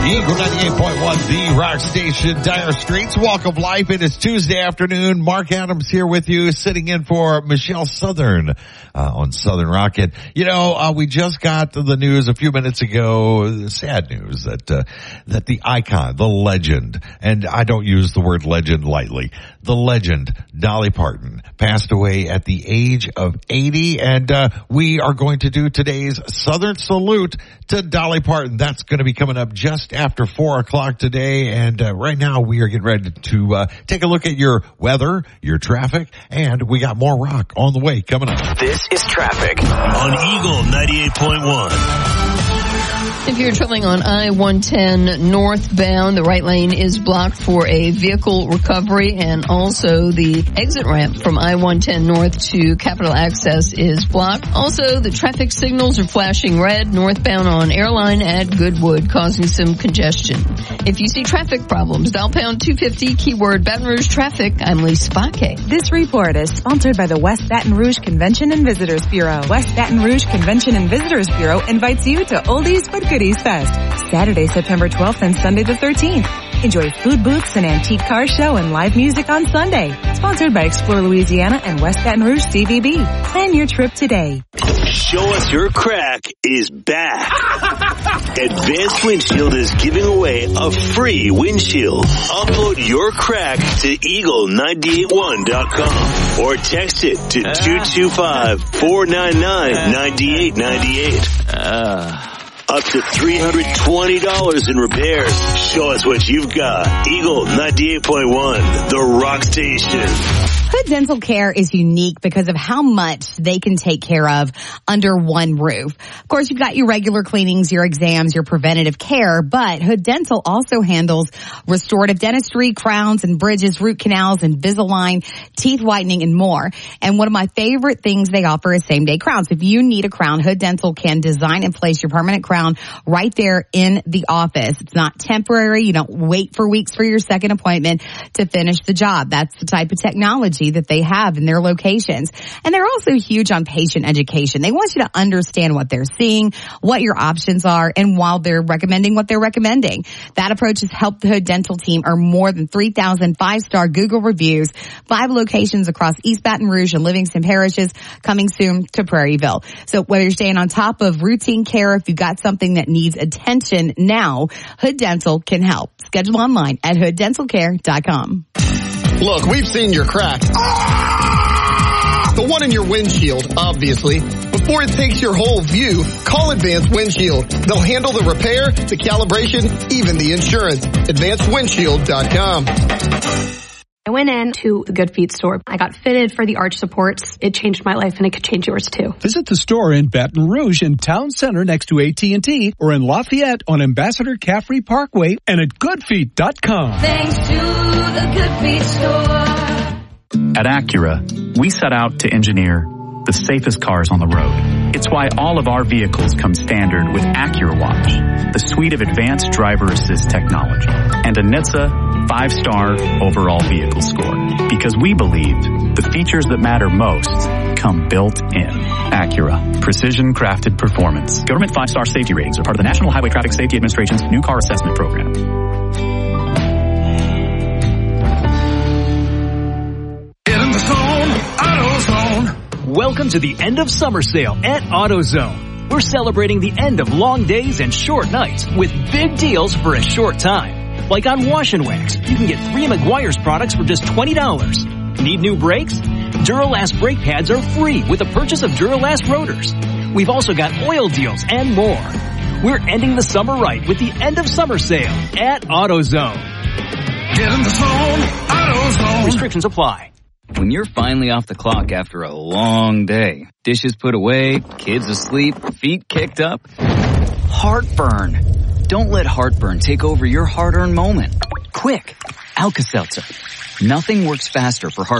Eagle 98.1, the rock station, Dire Straits, Walk of Life. It is Tuesday afternoon. Mark Adams here with you, sitting in for Michelle Southern on Southern Rocket. You know, we just got the news a few minutes ago, sad news, that the icon, the legend, and I don't use the word legend lightly, the legend, Dolly Parton, passed away at the age of 80, and we are going to do today's Southern Salute to Dolly Parton. That's going to be coming up just after 4 o'clock today, and right now we are getting ready to take a look at your weather, your traffic, and we got more rock on the way coming up. This is traffic on Eagle 98.1. If you're traveling on I-110 northbound, the right lane is blocked for a vehicle recovery, and also the exit ramp from I-110 north to Capitol Access is blocked. Also, the traffic signals are flashing red northbound on Airline at Goodwood, causing some congestion. If you see traffic problems, dial pound 250, keyword Baton Rouge traffic. I'm Lisa Spake. This report is sponsored by the West Baton Rouge Convention and Visitors Bureau. West Baton Rouge Convention and Visitors Bureau invites you to Oldies but Goodies Fest, Saturday, September 12th and Sunday the 13th. Enjoy food booths, an antique car show, and live music on Sunday. Sponsored by Explore Louisiana and West Baton Rouge CVB. Plan your trip today. Show Us Your Crack is back. Advanced Windshield is giving away a free windshield. Upload your crack to eagle981.com or text it to 225-499-9898. Up to $320 in repairs. Show us what you've got. Eagle 98.1, the rock station. Hood Dental Care is unique because of how much they can take care of under one roof. Of course, you've got your regular cleanings, your exams, your preventative care, but Hood Dental also handles restorative dentistry, crowns and bridges, root canals, Invisalign, teeth whitening, and more. And one of my favorite things they offer is same-day crowns. If you need a crown, Hood Dental can design and place your permanent crown right there in the office. It's not temporary. You don't wait for weeks for your second appointment to finish the job. That's the type of technology that they have in their locations. And they're also huge on patient education. They want you to understand what they're seeing, what your options are, and while they're recommending what they're recommending. That approach has helped the Hood Dental team earn more than 3,000 five-star Google reviews, 5 locations across East Baton Rouge and Livingston parishes, coming soon to Prairieville. So whether you're staying on top of routine care, if you've got something that needs attention now, Hood Dental can help. Schedule online at hooddentalcare.com. Look, we've seen your crack. The one in your windshield, obviously. Before it takes your whole view, call Advanced Windshield. They'll handle the repair, the calibration, even the insurance. AdvancedWindshield.com. I went into the Good Feet store. I got fitted for the arch supports. It changed my life, and it could change yours too. Visit the store in Baton Rouge in Town Center next to AT&T, or in Lafayette on Ambassador Caffrey Parkway, and at goodfeet.com. Thanks to the Good Feet store. At Acura, we set out to engineer the safest cars on the road. It's why all of our vehicles come standard with AcuraWatch, the suite of advanced driver assist technology, and a NHTSA 5-star overall vehicle score. Because we believe the features that matter most come built in. Acura, precision crafted performance. Government 5-star safety ratings are part of the National Highway Traffic Safety Administration's new car assessment program. Welcome to the end of summer sale at AutoZone. We're celebrating the end of long days and short nights with big deals for a short time. Like on Wash and Wax, you can get 3 Meguiar's products for just $20. Need new brakes? Duralast brake pads are free with the purchase of Duralast rotors. We've also got oil deals and more. We're ending the summer right with the end of summer sale at AutoZone. Get in the zone, AutoZone. Restrictions apply. When you're finally off the clock after a long day, dishes put away, kids asleep, feet kicked up, heartburn. Don't let heartburn take over your hard-earned moment. Quick, Alka-Seltzer. Nothing works faster for heartburn